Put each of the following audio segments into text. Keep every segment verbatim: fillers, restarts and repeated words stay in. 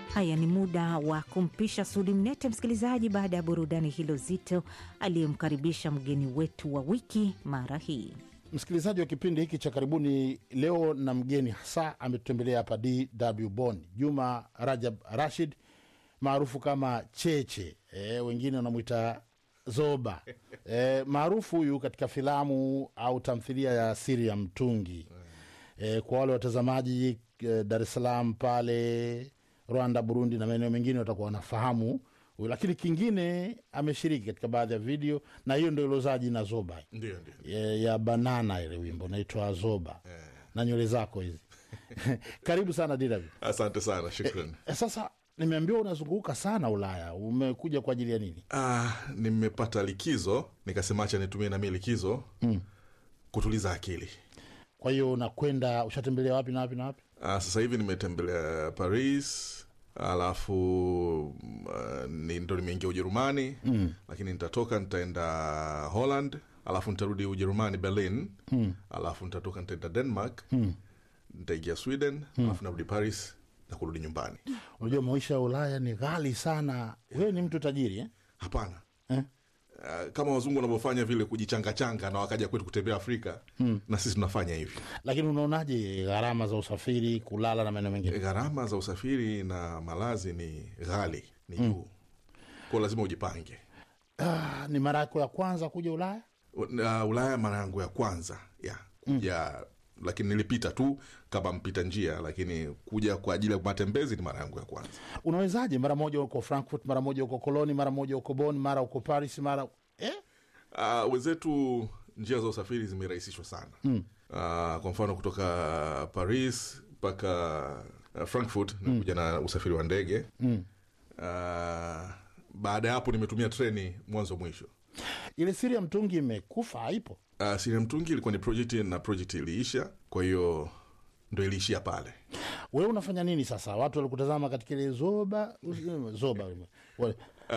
Haya ni muda wa kumpisha Sudi Mnete msikilizaji, baada ya burudani hilo zito, aliyemkaribisha mgeni wetu wa wiki mara hii. Msikilizaji wa kipindi hiki cha karibuni, leo na mgeni hasa ametembelea hapa D W Bond, Juma Rajab Rashid maarufu kama Cheche, e, wengine wanamuita Zoba. E, maarufu huyu katika filamu au tamthilia ya Siri ya Mtungi. E, kwa wale watazamaji e, Dar es Salaam pale Rwanda, Burundi na maeneo mengine watakuwa wanafahamu. Lakini kingine ameshiriki katika baadhi ya video, na hiyo ndio ilozaji na Zoba. Ndio ndio. Ya, ya Banana, ile wimbo unaitwa Zoba. Yeah. Na nywele zako hizi. Karibu sana D W. Asante sana, shukrani. E, sasa nimeambiwa unazunguka sana Ulaya. Umekuja kwa ajili ya nini? Ah, nimepata likizo, nikasema acha nitumie na mimi likizo mm. kutuliza akili. Kwa hiyo unakwenda, ushatembelea wapi na wapi na wapi? Ah, sasa hivi nimetembelea Paris, alafu uh, ni ndo nimeingia Ujerumani, mm. lakini nitatoka nitaenda Holland, alafu nitarudi Ujerumani Berlin, mm. alafu nitatoka nitaenda Denmark, mm. nitaingia Sweden, mm. alafu narudi Paris na kurudi nyumbani. Unajua maisha ya Ulaya ni ghali sana. Wewe ni mtu tajiri eh? Hapana. Eh? Uh, kama wazungu wanavyofanya vile kujichanga changa na wakaja kwetu kutembea Afrika, hmm. na sisi tunafanya hivi. Lakini unaonaje gharama za usafiri, kulala na maeneo mengine? Gharama za usafiri na malazi ni ghali, ni juu. Hmm. Kwa lazima ujipange. Ah, ni mara yako ya kwanza kuja Ulaya? Uh, Ulaya mara yangu ya kwanza. Ya. Hmm. Ya, lakini nilipita tu kama mpita njia, lakini kuja kwa ajili ya matembezi ni mara yangu ya kwanza. Unawezaje mara moja uko Frankfurt, mara moja uko Cologne, mara moja uko Bonn, mara uko Paris, mara eh? Uh, wenzetu njia za usafiri zimerahisishwa sana. Mm. Uh, kwa mfano kutoka Paris mpaka uh, Frankfurt mm. nakuja na usafiri wa ndege. Mm. Uh, baada ya hapo nimetumia treni mwanzo mwisho. Ile Siri ya Mtungi imekufa, haipo? Uh, Siri ya Mtungi ilikuwa ni project na project iliisha, kwa hiyo ndio iliishia pale. Wewe unafanya nini sasa? Watu walikutazama katika ile Zoba, Zoba. uh,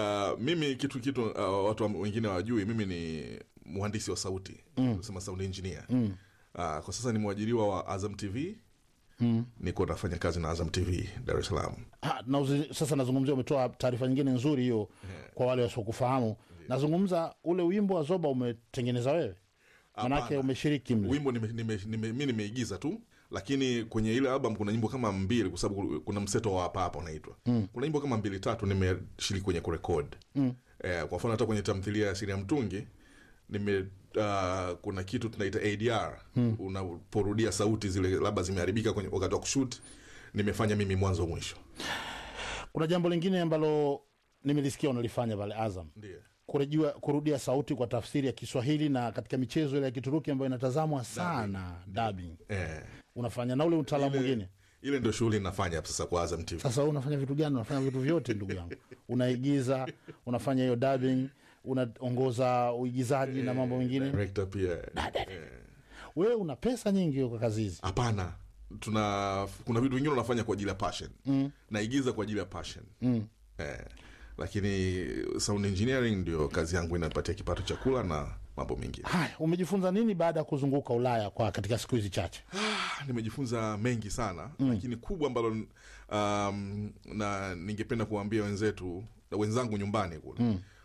mimi kitu kitu uh, watu wengine hawajui, mimi ni mhandisi wa sauti, tunasema mm. sound engineer. Mm. Uh, kwa sasa ni mwajiriwa wa Azam T V. Mm. Niko nafanya kazi na Azam T V Dar es Salaam. Ah, na uzi, sasa nazungumzia, umetoa taarifa nyingine nzuri hiyo, yeah. kwa wale wasiokufahamu. Yeah. Nazungumza ule wimbo wa Zoba umetengeneza wewe? Manake umeshiriki mle. Wimbo nime nime mimi nimeigiza tu, lakini kwenye ile album kuna nyimbo kama mbili, kwa sababu kuna mseto wa hapa hapa unaitwa. Mm. Kuna nyimbo kama mbili tatu nimeshiriki kwenye kurekod. Mm. Eh, kwa mfano hata kwenye tamthilia ya Siri ya Mtungi nime uh, kuna kitu tunaita A D R. Mm. Unaporudia sauti zile labda zimeharibika kwenye wakati wa kushoot, nimefanya mimi mwanzo mwisho. Kuna jambo lingine ambalo nimelisikia unalifanya pale Azam. Ndiyo. Kurejua, kurudia sauti kwa tafsiri ya Kiswahili na katika michezo ile ya Kituruki ambayo inatazamwa sana, dubbing. Eh. Unafanya na ule utaalamu mwingine? Ile ndio shughuli ninafanya hapa sasa kwa Azam T V. Sasa wewe unafanya vitu gani? Unafanya vitu vyote ndugu yangu. Unaigiza, unafanya hiyo dubbing, unaongoza uigizaji eh, na mambo mengine. Director pia. Eh. Wewe una pesa nyingi kwa kazi hizi? Hapana. Tuna kuna vitu vingine unafanya kwa ajili ya passion. Mm. Naigiza kwa ajili ya passion. Mm. Eh. Lakini sound engineering ndio kazi yangu, inapatia kipato cha kula na mambo mengine. Haya, umejifunza nini baada ya kuzunguka Ulaya kwa katika siku hizi chache? Ah, nimejifunza mengi sana, mm. lakini kubwa ambalo um, na ningependa kuambia wenzetu na wenzangu nyumbani kule. Mm.